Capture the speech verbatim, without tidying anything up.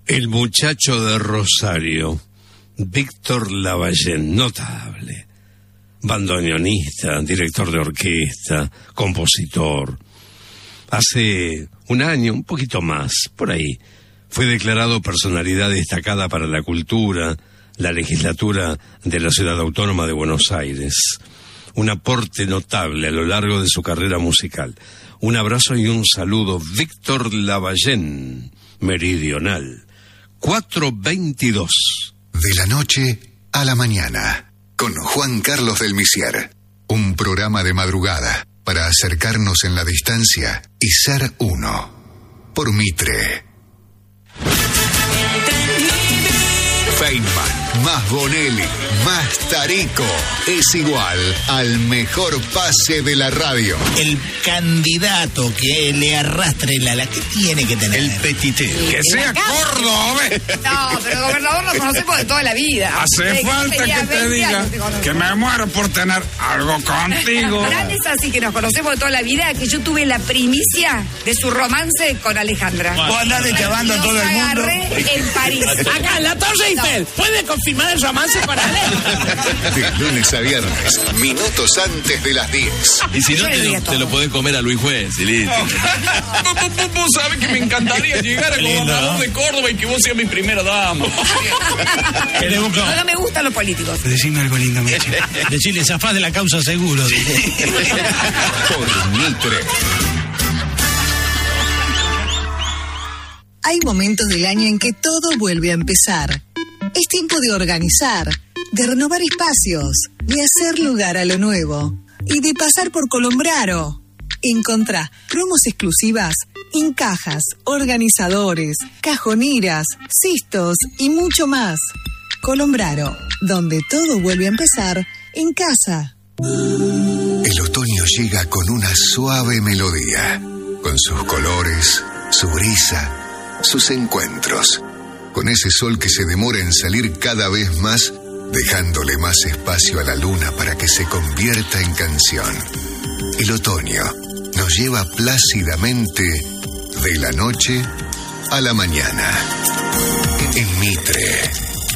El muchacho de Rosario, Víctor Lavallén, notable. Bandoneonista, director de orquesta, compositor. Hace un año, un poquito más, por ahí, fue declarado personalidad destacada para la cultura, la legislatura de la Ciudad Autónoma de Buenos Aires. Un aporte notable a lo largo de su carrera musical. Un abrazo y un saludo, Víctor Lavallén, Meridional. cuatro veintidós. De la noche a la mañana, con Juan Carlos del Misier. Un programa de madrugada para acercarnos en la distancia y ser uno. Por Mitre. Feynman, más Bonelli, más Tarico, es igual al mejor pase de la radio. El candidato que le arrastre la la que tiene que tener. El petitero. Sí, que sea Córdoba. No, pero gobernador lo conocemos de toda la vida. Hace Desde falta que te diga te que me muero por tener algo contigo. Tan es así que nos conocemos de toda la vida que yo tuve la primicia de su romance con Alejandra. Vos andás deschavando a todo el mundo. En París. Acá en la Torre Eiffel. ¿Puede confirmar el romance para él? De lunes a viernes, minutos antes de las diez. Y si no, te lo, te lo podés comer a Luis Juez, y listo. Vos sabés que me encantaría llegar a gobernador de Córdoba y que vos seas mi primera dama. No, no me gustan los políticos. Decime algo lindo, Michi. Decirle, zafás de la causa seguro. Por Mitre. Hay momentos del año en que todo vuelve a empezar. Es tiempo de organizar, de renovar espacios, de hacer lugar a lo nuevo y de pasar por Colombraro. Encontrá promos exclusivas en cajas, organizadores, cajoneras, cistos y mucho más. Colombraro, donde todo vuelve a empezar en casa. El otoño llega con una suave melodía, con sus colores, su brisa, sus encuentros, con ese sol que se demora en salir cada vez más, dejándole más espacio a la luna para que se convierta en canción. El otoño nos lleva plácidamente de la noche a la mañana. En Mitre.